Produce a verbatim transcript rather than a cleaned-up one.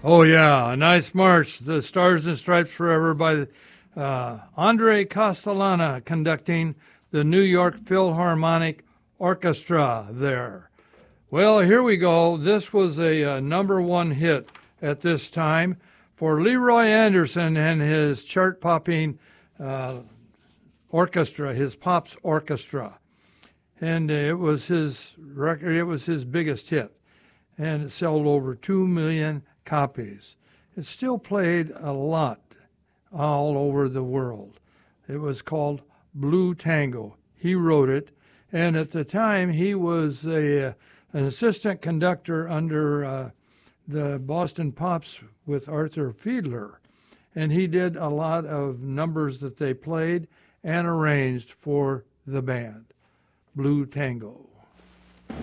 Oh, yeah, a nice march. The Stars and Stripes Forever by uh, Andre Castellana conducting the New York Philharmonic Orchestra there. Well, here we go. This was a, a number one hit at this time for Leroy Anderson and his chart-popping uh, orchestra, his Pops Orchestra. And it was his record, it was his biggest hit. And it sold over two million copies. It's still played a lot all over the world. It was called Blue Tango. He wrote it, and at the time he was a, an assistant conductor under uh, the Boston Pops with Arthur Fiedler, and he did a lot of numbers that they played and arranged for the band. Blue Tango.